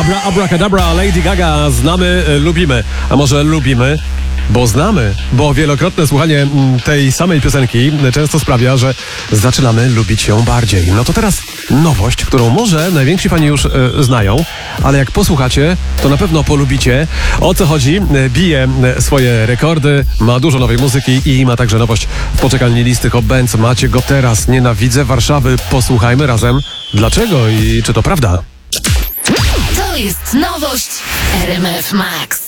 Abracadabra, Lady Gaga, znamy, lubimy. A może lubimy, bo znamy, bo wielokrotne słuchanie tej samej piosenki często sprawia, że zaczynamy lubić ją bardziej. No to teraz nowość, którą może najwięksi fani już znają, ale jak posłuchacie, to na pewno polubicie. O co chodzi? Bije swoje rekordy, ma dużo nowej muzyki i ma także nowość w poczekalni listy Hot Bands. Macie go teraz. Nienawidzę Warszawy. Posłuchajmy razem. Dlaczego i czy to prawda? To jest nowość RMF Max.